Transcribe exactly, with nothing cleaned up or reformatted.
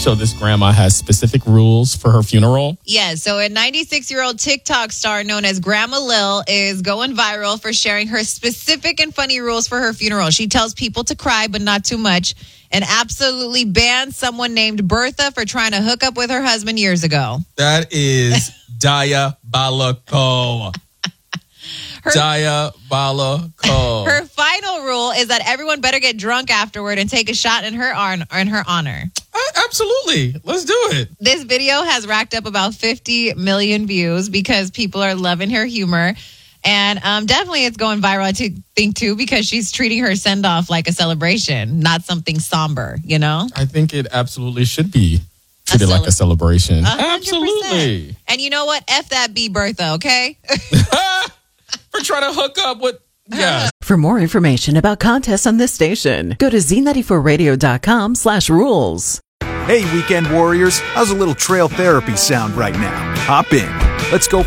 So this grandma has specific rules for her funeral? Yeah, so a ninety-six-year-old TikTok star known as Grandma Lil is going viral for sharing her specific and funny rules for her funeral. She tells people to cry, but not too much, and absolutely bans someone named Bertha for trying to hook up with her husband years ago. That is diabolical. Her, diabolical. Her final rule is that everyone better get drunk afterward and take a shot in her, on, in her honor. Uh, absolutely. Let's do it. This video has racked up about fifty million views because people are loving her humor. And um, definitely it's going viral, I think, too, because she's treating her send-off like a celebration, not something somber, you know? I think it absolutely should be treated a like a celebration. one hundred percent. Absolutely. And you know what? F that B Bertha, okay? For trying to hook up with... Yeah. For more information about contests on this station, go to z ninety-four radio dot com slash rules. Hey, weekend warriors, how's a little trail therapy sound right now? Hop in. Let's go